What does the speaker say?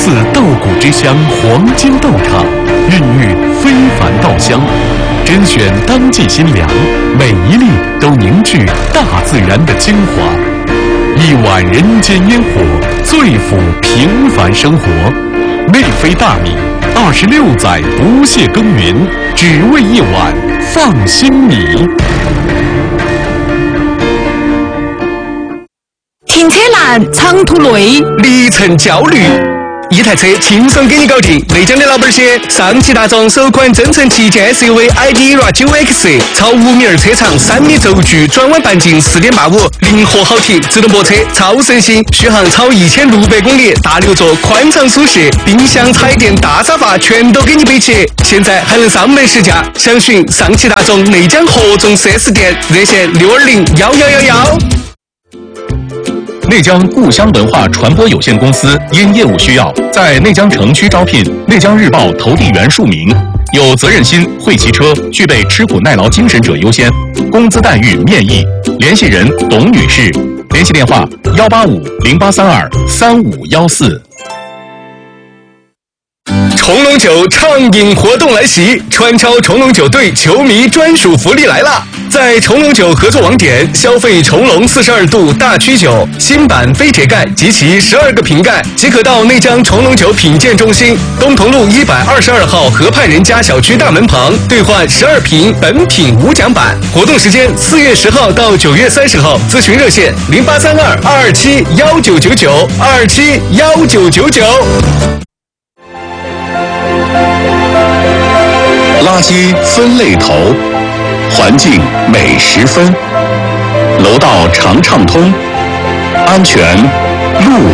自稻谷之乡黄金豆厂，孕育非凡稻香，甄选当季新粮，每一粒都凝聚大自然的精华。一碗人间烟火，最抚平凡生活。内飞大米，26载不懈耕耘，只为一碗放心米。 停车难，长途累， 里程焦虑。一台车轻松给你搞定。内江的老板些，上汽大众首款增程旗舰 SUV ID.ERA 9X， 超5米2车长，3米轴距，转弯半径4.85，灵活好停，自动泊车，超省心，续航超1600公里，大6座，宽敞舒适，冰箱、彩电、大沙发全都给你备齐。现在还能上门试驾，详询上汽大众内江合众 4S 店，热线6201111。 内江故乡文化传播有限公司因业务需要，在内江城区招聘内江日报投递员数名，有责任心、会骑车、具备吃苦耐劳精神者优先，工资待遇面议。联系人董女士，联系电话185-0832-3514。 冲龙酒畅饮活动来袭，川超冲龙酒队球迷专属福利来了！在冲龙酒合作网点消费冲龙42度大曲酒新版非铁盖及其12个瓶盖，即可到内江冲龙酒品鉴中心东同路122号河畔人家小区大门旁兑换12瓶本品无奖版。活动时间4月10号到9月30号，咨询热线0832-227-1999 垃圾分类头，环境美10分，楼道常畅通，安全路